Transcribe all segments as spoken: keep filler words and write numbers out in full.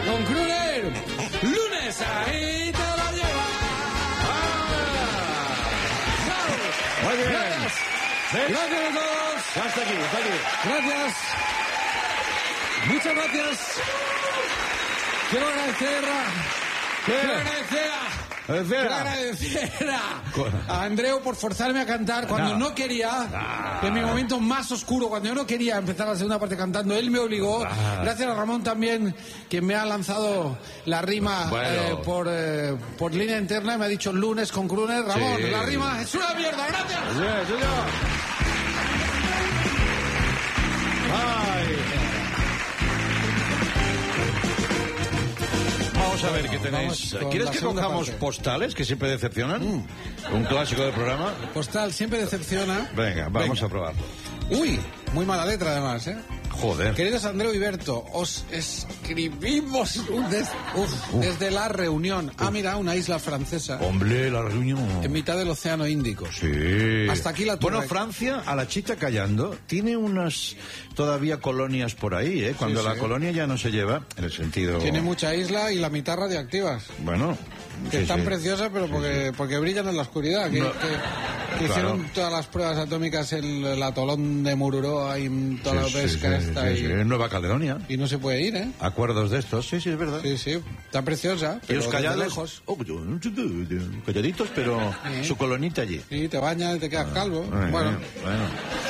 con Kruner. Lunes, ahí te lo lleva. Ah. Muy bien. Gracias. ¿Sí? Gracias a todos. Hasta aquí, hasta aquí. Gracias. Muchas gracias. Quiero agradecer a... Quiero agradecer a... Quiero agradecer a, a Andreu por forzarme a cantar cuando no, no quería, no. En mi momento más oscuro, cuando yo no quería empezar la segunda parte cantando, él me obligó. No. Gracias a Ramón también, que me ha lanzado la rima bueno. eh, por, eh, por línea interna, me ha dicho lunes con Kruner. Ramón, sí. La rima es una mierda, gracias. Sí, sí, sí. Ay. Vamos a ver bueno, qué tenéis. ¿Quieres que cojamos parte? Postales, que siempre decepcionan? Mm. Un clásico del programa. Postal siempre decepciona. Venga, vamos Venga. a probar. Uy, muy mala letra además, ¿eh? Joder. Queridos Andreu y Berto, os escribimos des, uf, uf. desde La Reunión. Uf. Ah, mira, una isla francesa. Hombre, La Reunión. En mitad del Océano Índico. Sí. Hasta aquí la turra. Bueno, Francia, a la chita callando, tiene unas todavía colonias por ahí, ¿eh? Cuando sí, la sí. colonia ya no se lleva, en el sentido... Tiene mucha isla y la mitad radiactivas. Bueno... Que sí, están sí. preciosas, pero porque, sí, sí. porque brillan en la oscuridad. Que, no. que, que claro. hicieron todas las pruebas atómicas en el atolón de Mururoa y en toda sí, la pesca sí, esta. Sí, sí, y, sí. En Nueva Caledonia. Y no se puede ir, ¿eh? Acuerdos de estos, sí, sí, es verdad. Sí, sí, está preciosa. Pero ellos callados, lejos. Oh, calladitos, pero sí. su colonita allí. Sí, te bañas y te quedas ah, calvo. Bueno. bueno. bueno.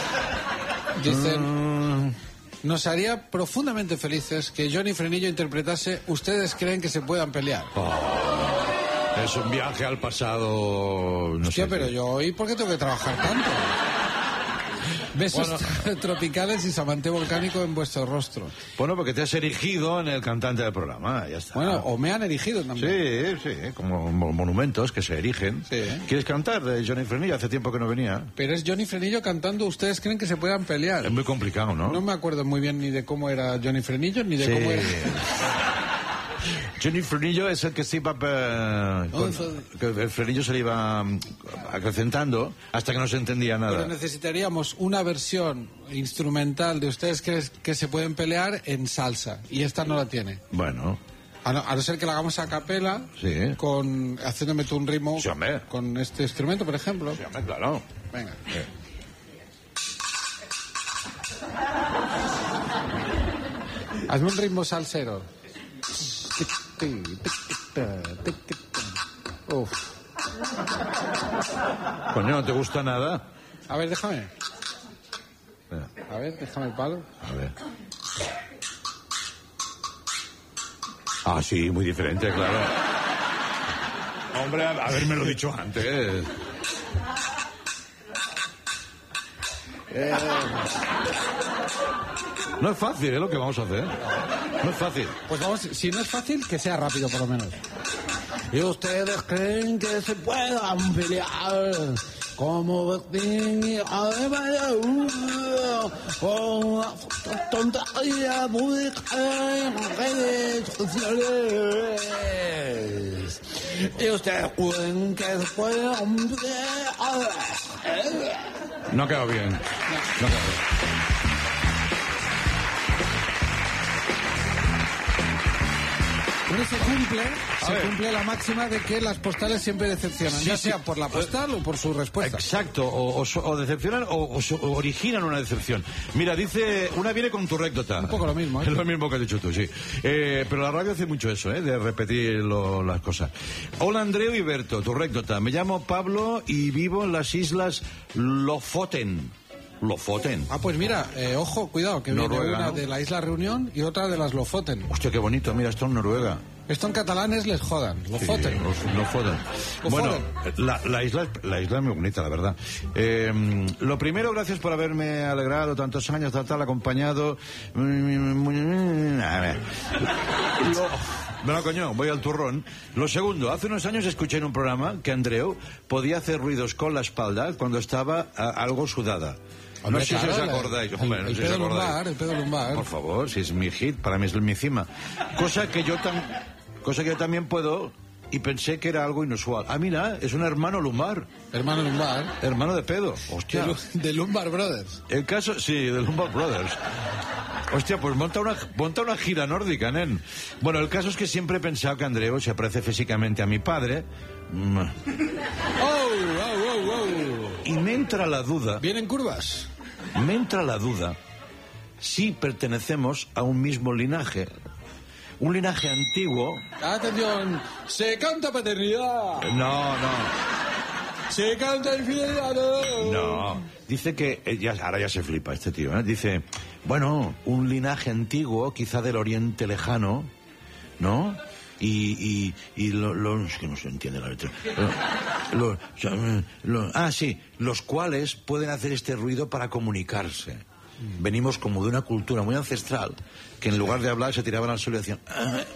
Dicen... Uh... Nos haría profundamente felices que Johnny Frenillo interpretase ¿Ustedes creen que se puedan pelear? Oh, es un viaje al pasado... No Hostia, sé pero si... yo hoy, ¿por qué tengo que trabajar tanto? Besos bueno. tropicales y samante volcánico en vuestro rostro. Bueno, porque te has erigido en el cantante del programa, ya está. Bueno, o me han erigido también. Sí, sí, como monumentos que se erigen. Sí. ¿Quieres cantar de Johnny Frenillo? Hace tiempo que no venía. Pero es Johnny Frenillo cantando ¿Ustedes creen que se puedan pelear? Es muy complicado, ¿no? No me acuerdo muy bien ni de cómo era Johnny Frenillo, ni de sí. cómo era... Johnny Frenillo es el que se iba eh, con, que el Frenillo se le iba acrecentando hasta que no se entendía nada. Pero necesitaríamos una versión instrumental de Ustedes que, que se pueden pelear en salsa y esta no la tiene. Bueno. A no, a no ser que la hagamos a capela, sí. con haciéndome tú un ritmo sí, con este instrumento, por ejemplo. Sí, hombre, claro. Venga. Sí. Hazme un ritmo salsero. Uf. Coño, ¿no te gusta nada? A ver, déjame. A ver, déjame el palo. A ver. Ah, sí, muy diferente, claro. Hombre, habérmelo dicho antes. Eh... No es fácil, ¿eh? Lo que vamos a hacer. No es fácil. Pues vamos, si no es fácil, que sea rápido por lo menos. ¿Y ustedes creen que se puedan pelear como vecino y con una tontería pública en redes sociales? ¿Y ustedes creen que se puedan pelear? No ha quedado bien. No, no ha quedado bien. Pero se cumple, se cumple la máxima de que las postales siempre decepcionan, sí, ya sea sí. por la postal o por su respuesta. Exacto, o, o, o decepcionan o, o, o originan una decepción. Mira, dice, una viene con tu récdota. Un poco lo mismo, ¿eh? Es lo mismo que has dicho tú, sí. Eh, pero la radio hace mucho eso, ¿eh? De repetir lo, las cosas. Hola, Andreu y Berto, tu récdota. Me llamo Pablo y vivo en las islas Lofoten. Lofoten. Ah, pues mira, eh, ojo, cuidado, que Noruega, viene una ¿no? de la isla Reunión y otra de las Lofoten. Hostia, qué bonito, mira, esto en Noruega. Esto en catalán es les jodan, Lofoten. Sí, los, Lofoten. Bueno, la, la, isla, la isla es muy bonita, la verdad. Eh, lo primero, gracias por haberme alegrado tantos años, tal, tal, acompañado. A ver. Lo... Bueno, coño, voy al turrón. Lo segundo, hace unos años escuché en un programa que Andreu podía hacer ruidos con la espalda cuando estaba a, algo sudada. Hombre, no sé claro, si os acordáis. El, Hombre, el, no el sé pedo si os acordáis. lumbar, el pedo lumbar. Por favor, si es mi hit, para mí es mi cima. Cosa que yo, tam, cosa que yo también puedo y pensé que era algo inusual. Ah, mira, es un hermano lumbar. Hermano lumbar. Hermano de pedo. Hostia. De, de Lumbar Brothers. El caso, sí, de Lumbar Brothers. Hostia, pues monta una, monta una gira nórdica, nen. Bueno, el caso es que siempre he pensado que Andreu se parece físicamente a mi padre. Oh, oh, oh, oh. Y me entra la duda. ¿Vienen curvas? Me entra la duda si pertenecemos a un mismo linaje. Un linaje antiguo. Atención, se canta paternidad. No, no. Se canta infidelidad. No. Dice que, eh, ya, ahora ya se flipa este tío, ¿eh? Dice, bueno, un linaje antiguo, quizá del Oriente Lejano, ¿no? Y, y, y lo, lo, es que no se entiende la letra. Lo, lo, lo, ah, sí, los cuales pueden hacer este ruido para comunicarse. Venimos como de una cultura muy ancestral que en lugar de hablar se tiraban al suelo y decían...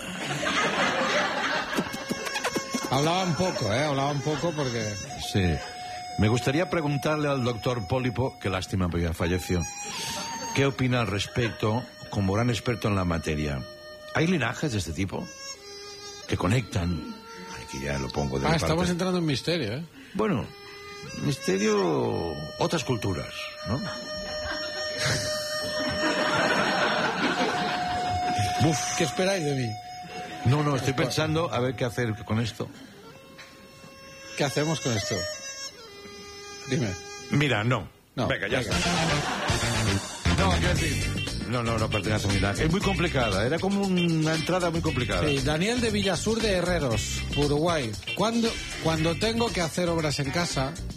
Hablaban poco, ¿eh? Hablaban poco porque... Sí. Me gustaría preguntarle al doctor Pólipo, qué lástima porque ya falleció, qué opina al respecto como gran experto en la materia. ¿Hay linajes de este tipo que conectan? Aquí ya lo pongo de Ah, mi estamos parte. entrando en misterio, ¿eh? Bueno, misterio... otras culturas, ¿no? Uf, ¿qué esperáis de mí? No, no, estoy pensando a ver qué hacer con esto. ¿Qué hacemos con esto? Dime. Mira, no. No, venga, ya venga. está. No, quiero decir... No, no, no pertenece a un linaje. Es muy complicada, era como una entrada muy complicada. Sí, Daniel de Villasur de Herreros, Uruguay. Cuando, cuando tengo que hacer obras en casa,